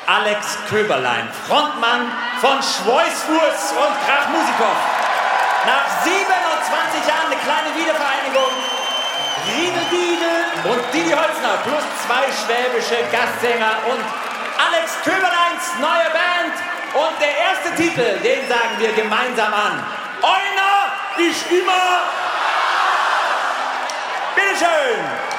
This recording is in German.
Alex Köberlein, Frontmann von Schweißfuß und Krachmusikow. Nach 27 Jahren eine kleine Wiedervereinigung. Riedel Diegel und Didi Holzner plus 2 schwäbische Gastsänger und Alex Köberleins neue Band. Und der erste Titel, den sagen wir gemeinsam an. Einer ist immer. Bitteschön.